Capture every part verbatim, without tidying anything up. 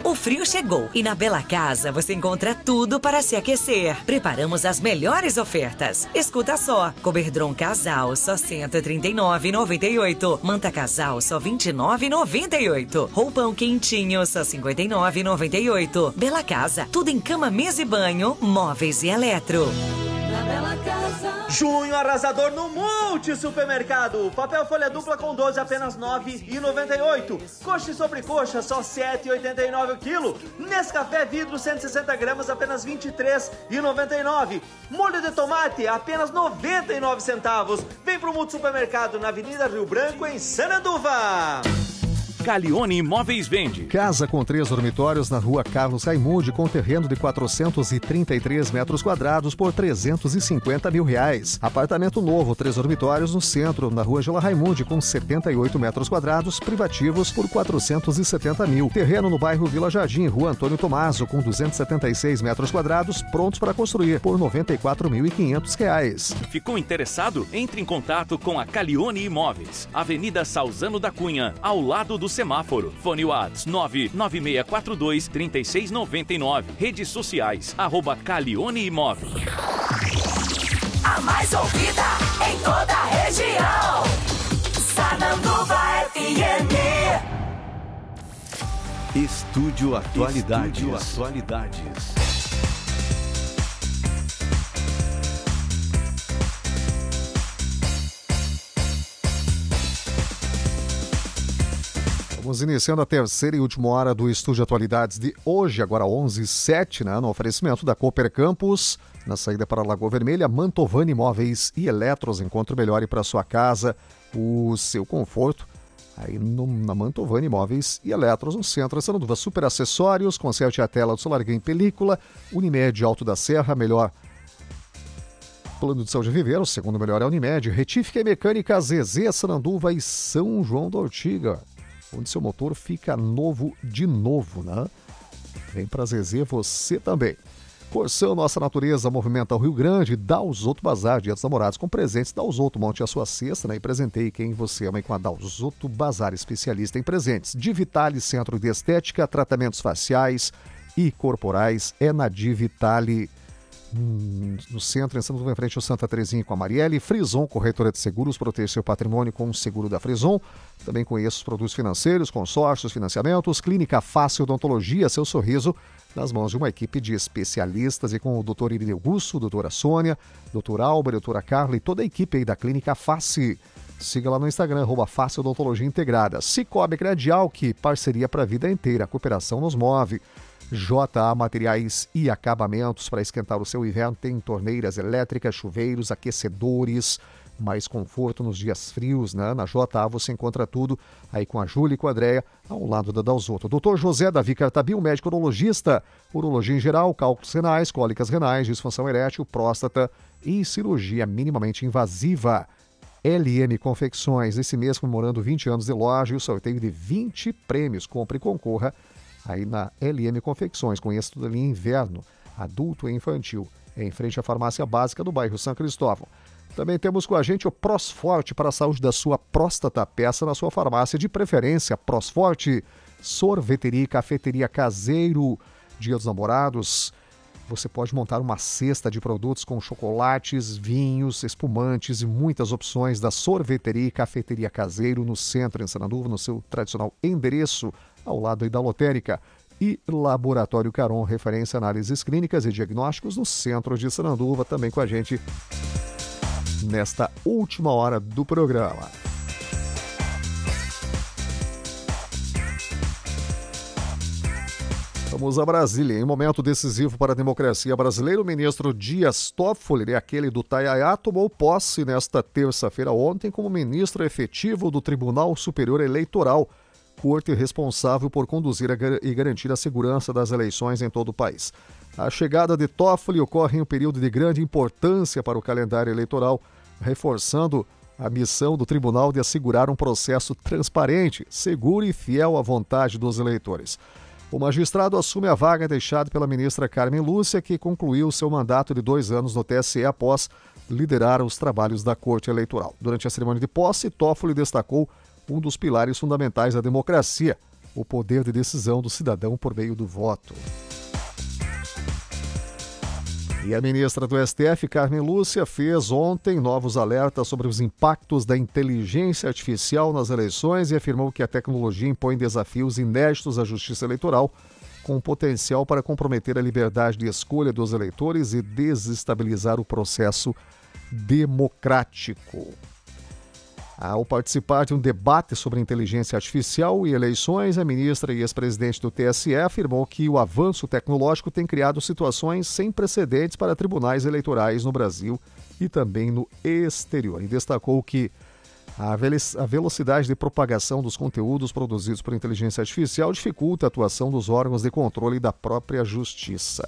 O frio chegou e na Bela Casa você encontra tudo para se aquecer. Preparamos as melhores ofertas. Escuta só, Coberdron Casal só cento e trinta e nove reais e noventa e oito centavos. Manta Casal só vinte e nove reais e noventa e oito centavos. Roupão quentinho só cinquenta e nove reais e noventa e oito centavos. Bela Casa, tudo em cama, mesa e banho, móveis e eletro. Na Bela Casa. Junho arrasador no Multi Supermercado. Papel folha dupla com doze apenas nove reais e noventa e oito centavos. Coxa e sobrecoxa só sete reais e oitenta e nove centavos o quilo. Nescafé vidro cento e sessenta gramas apenas vinte e três reais e noventa e nove centavos. Molho de tomate apenas noventa e nove centavos. Vem pro Multi Supermercado na Avenida Rio Branco em Sananduva. Calione Imóveis vende. Casa com três dormitórios na rua Carlos Raimundi, com terreno de quatrocentos e trinta e três metros quadrados por trezentos e cinquenta mil reais. Apartamento novo, três dormitórios no centro, na rua Gela Raimundi, com setenta e oito metros quadrados, privativos por quatrocentos e setenta mil. Terreno no bairro Vila Jardim, rua Antônio Tomaso, com duzentos e setenta e seis metros quadrados, prontos para construir por noventa e quatro mil e quinhentos reais. Ficou interessado? Entre em contato com a Calione Imóveis. Avenida Salzano da Cunha, ao lado do semáforo. Fone WhatsApp nove nove seis quatro dois, três seis nove nove. Redes sociais, arroba Calione Imóveis. A mais ouvida em toda a região. Sananduva F M. Estúdio Atualidades. Estúdio Atualidades. Estamos iniciando a terceira e última hora do Estúdio Atualidades de hoje, agora onze e sete, né, no oferecimento da Cooper Campus, na saída para a Lagoa Vermelha, Mantovani Imóveis e Eletros. Encontre o melhor para a sua casa, o seu conforto, aí no, na Mantovani Imóveis e Eletros, no centro, Sananduva. Super acessórios, conserte a tela do celular em película, Unimed Alto da Serra, melhor plano de saúde viver, o segundo melhor é a Unimed, Retífica e Mecânica Zezé, Sananduva e São João da Ortiga, onde seu motor fica novo de novo, né? Vem pra Zezé você também. Porção Nossa Natureza movimenta o Rio Grande, Dalzotto Bazar, Dia dos Namorados com presentes. Dalzotto, monte a sua cesta, né? E presenteie quem você ama com a Dalzotto Bazar, especialista em presentes. Divitale Centro de Estética, tratamentos faciais e corporais é na Divitale. Hum, no centro, em Santos, em frente ao Santa Terezinha com a Marielle. Frison, corretora de seguros, proteger seu patrimônio com o seguro da Frison. Também conheça os produtos financeiros, consórcios, financiamentos. Clínica Fácil Odontologia, seu sorriso nas mãos de uma equipe de especialistas, e com o doutor Irineu Gusso, doutora Sônia, doutor Álvaro, doutora Carla e toda a equipe aí da Clínica Face. Siga lá no Instagram, arroba Fácil Odontologia Integrada. Cicobi Credial, que parceria para a vida inteira, a cooperação nos move. J A Materiais e Acabamentos, para esquentar o seu inverno, tem torneiras elétricas, chuveiros, aquecedores, mais conforto nos dias frios, né? Na J A você encontra tudo aí com a Júlia e com a Andréia, ao lado da Dalzotto. doutor José Davi Cartabil, médico urologista, urologia em geral, cálculos renais, cólicas renais, disfunção erétil, próstata e cirurgia minimamente invasiva. L M Confecções, esse mês comemorando vinte anos de loja e o sorteio de vinte prêmios. Compre e concorra aí na L M Confecções. Conheça tudo ali em inverno, adulto e infantil. É em frente à farmácia básica do bairro São Cristóvão. Também temos com a gente o Prosforte para a saúde da sua próstata. Peça na sua farmácia de preferência. Prosforte, sorveteria e cafeteria caseiro. Dia dos Namorados, você pode montar uma cesta de produtos com chocolates, vinhos, espumantes e muitas opções da sorveteria e cafeteria caseiro no centro, em Sananduva, no seu tradicional endereço, ao lado aí da lotérica. E Laboratório Caron, referência a análises clínicas e diagnósticos no centro de Sananduva, também com a gente nesta última hora do programa. Vamos a Brasília. Em momento decisivo para a democracia brasileira, o ministro Dias Toffoli, aquele do Taiaiá, tomou posse nesta terça-feira ontem como ministro efetivo do Tribunal Superior Eleitoral, corte responsável por conduzir e garantir a segurança das eleições em todo o país. A chegada de Toffoli ocorre em um período de grande importância para o calendário eleitoral, reforçando a missão do tribunal de assegurar um processo transparente, seguro e fiel à vontade dos eleitores. O magistrado assume a vaga deixada pela ministra Carmen Lúcia, que concluiu seu mandato de dois anos no T S E após liderar os trabalhos da Corte Eleitoral. Durante a cerimônia de posse, Toffoli destacou um dos pilares fundamentais da democracia, o poder de decisão do cidadão por meio do voto. E a ministra do S T F, Carmen Lúcia, fez ontem novos alertas sobre os impactos da inteligência artificial nas eleições e afirmou que a tecnologia impõe desafios inéditos à justiça eleitoral, com potencial para comprometer a liberdade de escolha dos eleitores e desestabilizar o processo democrático. Ao participar de um debate sobre inteligência artificial e eleições, a ministra e ex-presidente do T S E afirmou que o avanço tecnológico tem criado situações sem precedentes para tribunais eleitorais no Brasil e também no exterior. E destacou que a velocidade de propagação dos conteúdos produzidos por inteligência artificial dificulta a atuação dos órgãos de controle da própria justiça.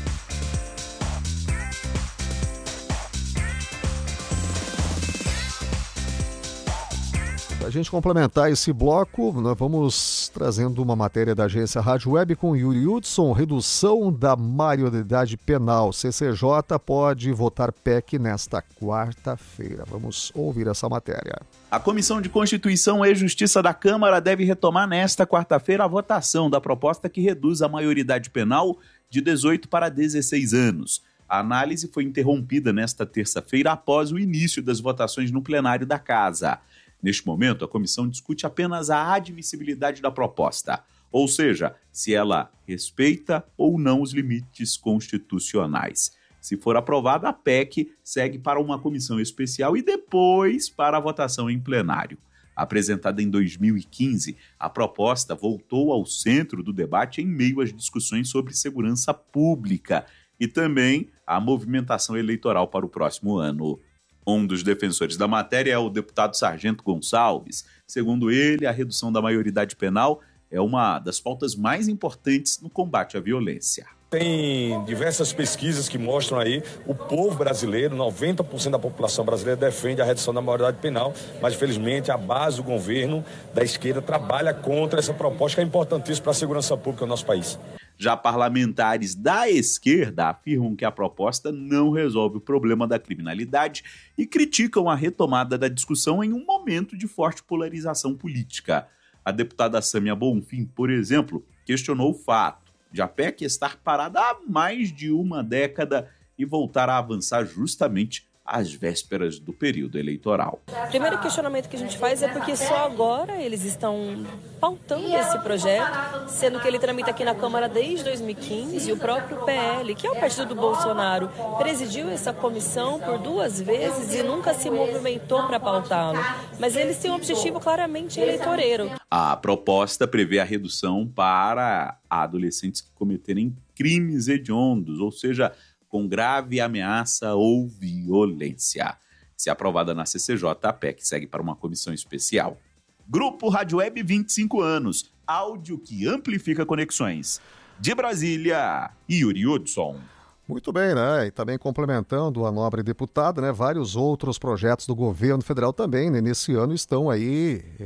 Para a gente complementar esse bloco, nós vamos trazendo uma matéria da agência Rádio Web com Yuri Hudson, redução da maioridade penal. C C J pode votar P E C nesta quarta-feira. Vamos ouvir essa matéria. A Comissão de Constituição e Justiça da Câmara deve retomar nesta quarta-feira a votação da proposta que reduz a maioridade penal de dezoito para dezesseis anos. A análise foi interrompida nesta terça-feira após o início das votações no plenário da Casa. Neste momento, a comissão discute apenas a admissibilidade da proposta, ou seja, se ela respeita ou não os limites constitucionais. Se for aprovada, a P E C segue para uma comissão especial e depois para a votação em plenário. Apresentada em dois mil e quinze, a proposta voltou ao centro do debate em meio às discussões sobre segurança pública e também a movimentação eleitoral para o próximo ano. Um dos defensores da matéria é o deputado Sargento Gonçalves. Segundo ele, a redução da maioridade penal é uma das pautas mais importantes no combate à violência. Tem diversas pesquisas que mostram aí o povo brasileiro, noventa por cento da população brasileira defende a redução da maioridade penal, mas infelizmente a base do governo da esquerda trabalha contra essa proposta que é importantíssima para a segurança pública do nosso país. Já parlamentares da esquerda afirmam que a proposta não resolve o problema da criminalidade e criticam a retomada da discussão em um momento de forte polarização política. A deputada Sâmia Bonfim, por exemplo, questionou o fato de a P E C estar parada há mais de uma década e voltar a avançar justamente às vésperas do período eleitoral. O primeiro questionamento que a gente faz é porque só agora eles estão pautando esse projeto, sendo que ele tramita aqui na Câmara desde dois mil e quinze, e o próprio P L, que é o partido do Bolsonaro, presidiu essa comissão por duas vezes e nunca se movimentou para pautá-lo. Mas eles têm um objetivo claramente eleitoreiro. A proposta prevê a redução para adolescentes que cometerem crimes hediondos, ou seja, com grave ameaça ou violência. Se aprovada na C C J, a P E C segue para uma comissão especial. Grupo Rádio Web, vinte e cinco anos. Áudio que amplifica conexões. De Brasília, Yuri Hudson. Muito bem, né? E também complementando a nobre deputada, né? Vários outros projetos do governo federal também, né? Nesse ano estão aí é,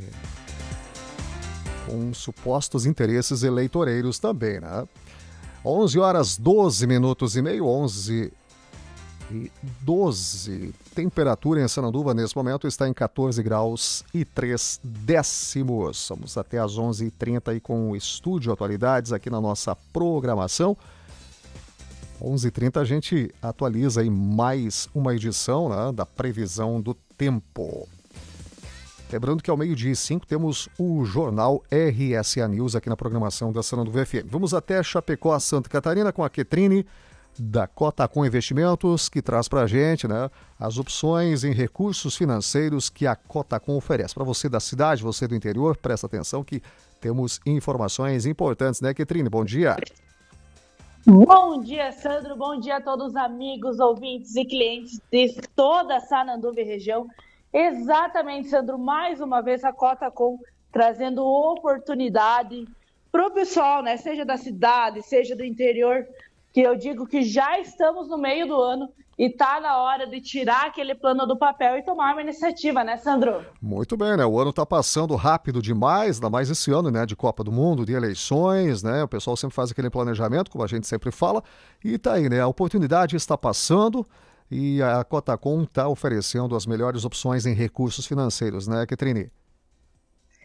com supostos interesses eleitoreiros também, né? onze horas, doze minutos e meio, onze e doze. Temperatura em Sananduva nesse momento está em catorze graus e três décimos. Vamos até às onze e trinta aí com o Estúdio Atualidades aqui na nossa programação. onze e trinta a gente atualiza aí mais uma edição, né, da previsão do tempo. Lembrando que ao meio-dia e cinco temos o jornal R S A News aqui na programação da Sananduva F M. Vamos até Chapecó, Santa Catarina, com a Ketrine da Cotacom Investimentos, que traz para a gente, né, as opções em recursos financeiros que a Cotacom oferece. Para você da cidade, você do interior, presta atenção que temos informações importantes, né, Ketrine? Bom dia. Bom dia, Sandro. Bom dia a todos os amigos, ouvintes e clientes de toda a Sananduva e região. Exatamente, Sandro, mais uma vez a Cotacom trazendo oportunidade para o pessoal, né? Seja da cidade, seja do interior, que eu digo que já estamos no meio do ano e está na hora de tirar aquele plano do papel e tomar uma iniciativa, né, Sandro? Muito bem, né? O ano está passando rápido demais, ainda mais esse ano, né? De Copa do Mundo, de eleições, né? O pessoal sempre faz aquele planejamento, como a gente sempre fala, e tá aí, né? A oportunidade está passando. E a Cotacom está oferecendo as melhores opções em recursos financeiros, né, Ketrine?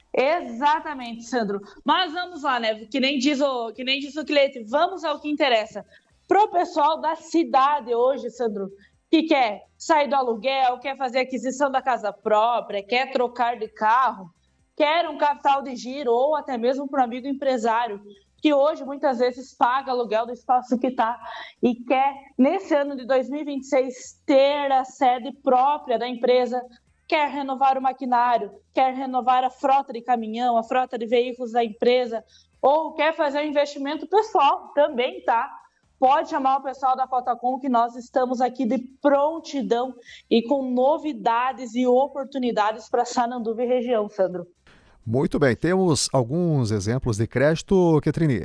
Exatamente, Sandro. Mas vamos lá, né? Que nem diz o, que nem diz o cliente, vamos ao que interessa. Pro pessoal da cidade hoje, Sandro, que quer sair do aluguel, quer fazer aquisição da casa própria, quer trocar de carro, quer um capital de giro ou até mesmo para um amigo empresário, que hoje muitas vezes paga aluguel do espaço que está e quer, nesse ano de dois mil e vinte e seis, ter a sede própria da empresa, quer renovar o maquinário, quer renovar a frota de caminhão, a frota de veículos da empresa, ou quer fazer um investimento pessoal, também tá. Pode chamar o pessoal da Cotacom, que nós estamos aqui de prontidão e com novidades e oportunidades para Sananduva e região, Sandro. Muito bem, temos alguns exemplos de crédito, Ketrini?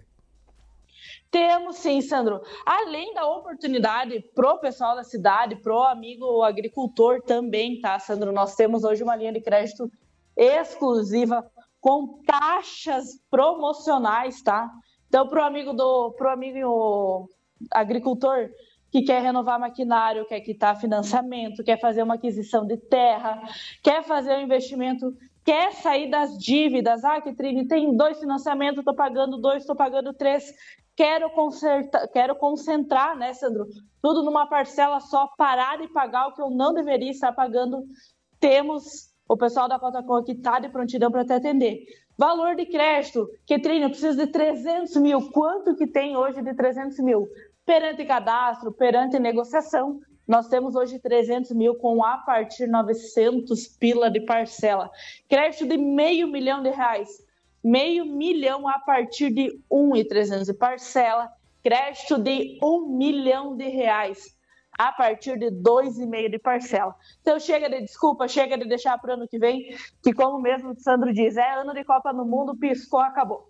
Temos sim, Sandro. Além da oportunidade pro pessoal da cidade, pro amigo agricultor também, tá, Sandro? Nós temos hoje uma linha de crédito exclusiva com taxas promocionais, tá? Então, pro amigo do, pro amigo agricultor que quer renovar maquinário, quer quitar financiamento, quer fazer uma aquisição de terra, quer fazer um investimento, quer sair das dívidas. Ah, Ketrini, tem dois financiamentos, estou pagando dois, estou pagando três. Quero, consertar, quero concentrar, né, Sandro? Tudo numa parcela só, parar de pagar o que eu não deveria estar pagando. Temos o pessoal da Cotacom aqui está de prontidão para te atender. Valor de crédito, Ketrini, eu preciso de trezentos mil. Quanto que tem hoje de trezentos mil? Perante cadastro, perante negociação, nós temos hoje trezentos mil com a partir de novecentos pila de parcela. Crédito de meio milhão de reais. Meio milhão a partir de um milhão e trezentos de parcela. Crédito de um milhão de reais a partir de dois e meio de parcela. Então chega de desculpa, chega de deixar para o ano que vem, que como mesmo o Sandro diz, é ano de Copa no Mundo, piscou, acabou.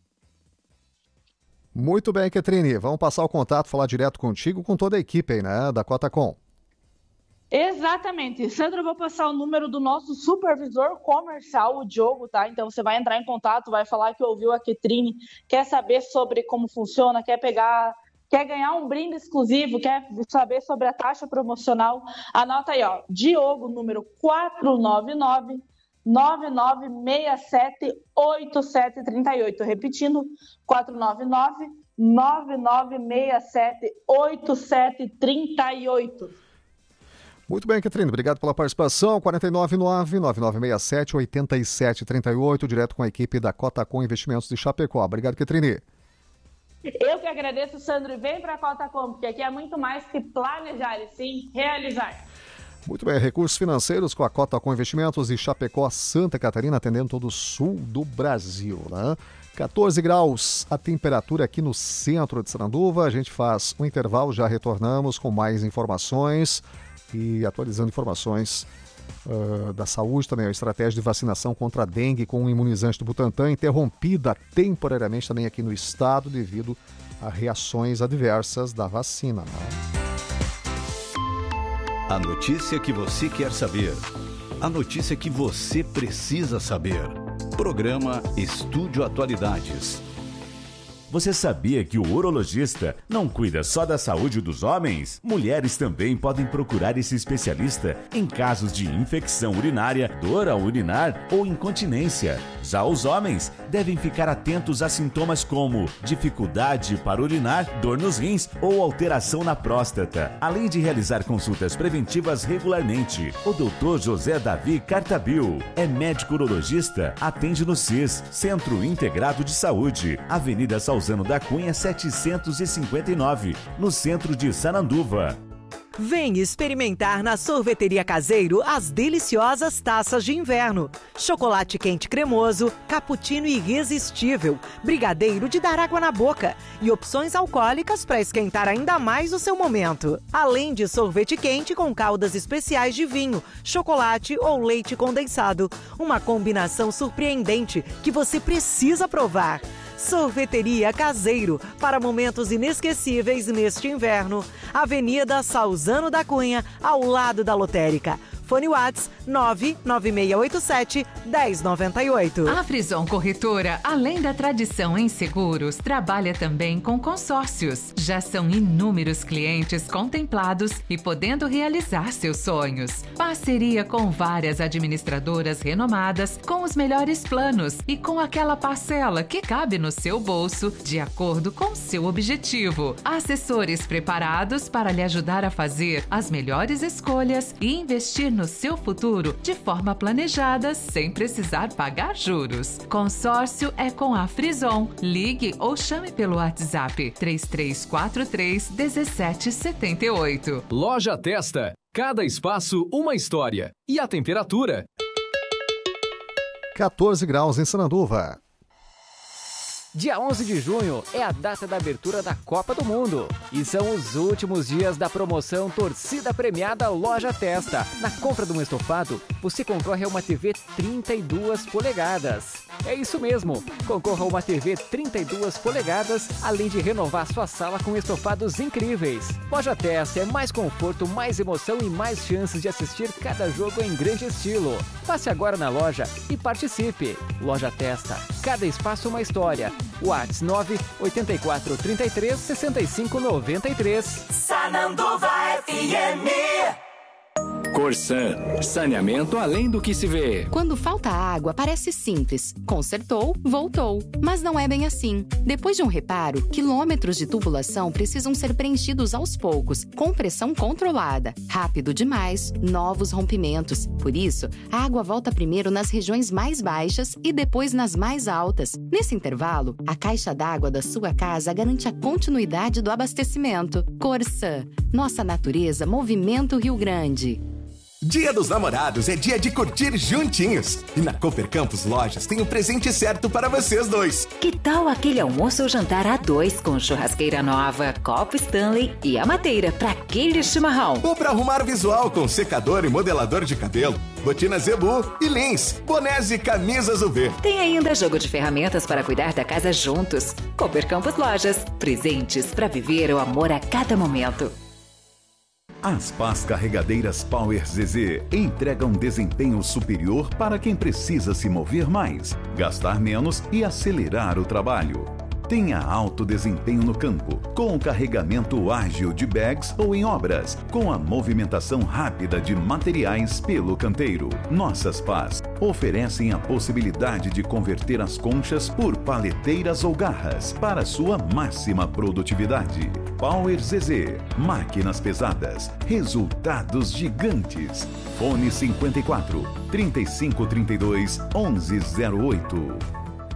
Muito bem, Ketrini, vamos passar o contato, falar direto contigo, com toda a equipe aí, né, da Cotacom. Exatamente. Sandro, eu vou passar o número do nosso supervisor comercial, o Diogo, tá? Então você vai entrar em contato, vai falar que ouviu a Ketrini, quer saber sobre como funciona, quer pegar, quer ganhar um brinde exclusivo, quer saber sobre a taxa promocional. Anota aí, ó, Diogo, número quatro nove nove, nove nove seis sete, oito sete três oito. Repetindo, quatro nove nove, nove nove seis sete, oito sete três oito. Muito bem, Ketrini, obrigado pela participação. quatro nove nove, nove nove seis sete, oito sete três oito, direto com a equipe da Cotacom Investimentos de Chapecó. Obrigado, Ketrini. Eu que agradeço, Sandro, e vem para a Cotacom, porque aqui é muito mais que planejar e sim realizar. Muito bem, recursos financeiros com a Cotacom Investimentos de Chapecó, Santa Catarina, atendendo todo o sul do Brasil, né? quatorze graus a temperatura aqui no centro de Sananduva. A gente faz um intervalo, já retornamos com mais informações e atualizando informações uh, da saúde também, a estratégia de vacinação contra a dengue com o imunizante do Butantan interrompida temporariamente também aqui no estado devido a reações adversas da vacina. Né? A notícia que você quer saber. A notícia que você precisa saber. Programa Estúdio Atualidades. Você sabia que o urologista não cuida só da saúde dos homens? Mulheres também podem procurar esse especialista em casos de infecção urinária, dor ao urinar ou incontinência. Já os homens devem ficar atentos a sintomas como dificuldade para urinar, dor nos rins ou alteração na próstata, além de realizar consultas preventivas regularmente. O doutor José Davi Cartabil é médico urologista, atende no C I S, Centro Integrado de Saúde, Avenida Salzano da Cunha setecentos e cinquenta e nove, no centro de Sananduva. Vem experimentar na Sorveteria Caseiro as deliciosas taças de inverno. Chocolate quente cremoso, cappuccino irresistível, brigadeiro de dar água na boca e opções alcoólicas para esquentar ainda mais o seu momento. Além de sorvete quente com caldas especiais de vinho, chocolate ou leite condensado. Uma combinação surpreendente que você precisa provar. Sorveteria Caseiro, para momentos inesquecíveis neste inverno. Avenida Salzano da Cunha, ao lado da lotérica. Fone Whats nove nove seis oito sete, um zero nove oito. A Frison Corretora, além da tradição em seguros, trabalha também com consórcios. Já são inúmeros clientes contemplados e podendo realizar seus sonhos. Parceria com várias administradoras renomadas, com os melhores planos e com aquela parcela que cabe no seu bolso, de acordo com seu objetivo. Assessores preparados para lhe ajudar a fazer as melhores escolhas e investir no seu futuro de forma planejada, sem precisar pagar juros. Consórcio é com a Frison. Ligue ou chame pelo WhatsApp três três quatro três, um sete sete oito. Loja Testa. Cada espaço, uma história. E a temperatura? quatorze graus em Sananduva. Dia onze de junho é a data da abertura da Copa do Mundo e são os últimos dias da promoção Torcida Premiada Loja Testa. Na compra de um estofado, você concorre a uma T V trinta e duas polegadas. É isso mesmo, concorra a uma T V trinta e duas polegadas, além de renovar sua sala com estofados incríveis. Loja Testa é mais conforto, mais emoção e mais chances de assistir cada jogo em grande estilo. Passe agora na loja e participe. Loja Testa, cada espaço uma história. WhatsApp nove oito quatro três três, seis cinco nove três. Sananduva F M. Corsan, saneamento além do que se vê. Quando falta água, parece simples. Consertou, voltou. Mas não é bem assim. Depois de um reparo, quilômetros de tubulação precisam ser preenchidos aos poucos, com pressão controlada. Rápido demais, novos rompimentos. Por isso, a água volta primeiro nas regiões mais baixas e depois nas mais altas. Nesse intervalo, a caixa d'água da sua casa garante a continuidade do abastecimento. Corsan, nossa natureza, movimento Rio Grande. Dia dos Namorados é dia de curtir juntinhos. E na Cooper Campus Lojas tem o presente certo para vocês dois. Que tal aquele almoço ou jantar a dois com churrasqueira nova, copo Stanley e a mateira para aquele chimarrão? Ou para arrumar o visual com secador e modelador de cabelo, botina Zebu e Lins, bonés e camisas U V. Tem ainda jogo de ferramentas para cuidar da casa juntos. Cooper Campus Lojas, presentes para viver o amor a cada momento. As pás carregadeiras Power Z Z entregam desempenho superior para quem precisa se mover mais, gastar menos e acelerar o trabalho. Tenha alto desempenho no campo, com o carregamento ágil de bags ou em obras, com a movimentação rápida de materiais pelo canteiro. Nossas pás oferecem a possibilidade de converter as conchas por paleteiras ou garras para sua máxima produtividade. Power Z Z, máquinas pesadas, resultados gigantes. Fone cinquenta e quatro, trinta e cinco, trinta e dois, onze zero oito.